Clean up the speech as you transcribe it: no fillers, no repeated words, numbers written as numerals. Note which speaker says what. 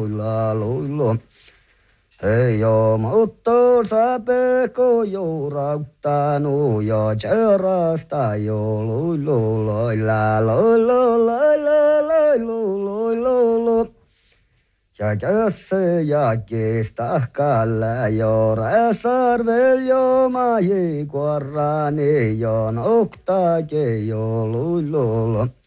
Speaker 1: luilla. Hei jo motto sapeko jo rauttanut ja tserasta jo luilla. Ja kösse ja kestahkalla jo räsarvel jo maji kuorrani jo noktake jo luilla.